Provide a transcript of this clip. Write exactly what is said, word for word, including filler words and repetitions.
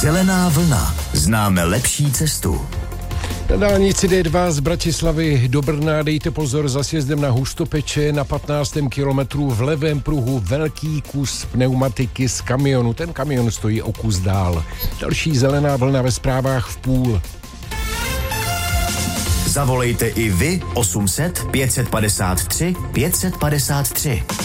Zelená vlna. Známe lepší cestu. Na dálnici D dva z Bratislavy do Brna dejte pozor za sjezdem na Hustopeče na patnáctém kilometru v levém pruhu velký kus pneumatiky z kamionu. Ten kamion stojí o kus dál. Další zelená vlna ve zprávách v půl. Zavolejte i vy osm set pět set padesát tři pět set padesát tři.